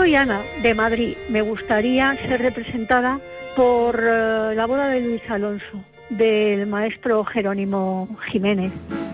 soy Ana, de Madrid. Me gustaría ser representada por la boda de Luis Alonso, del maestro Jerónimo Jiménez.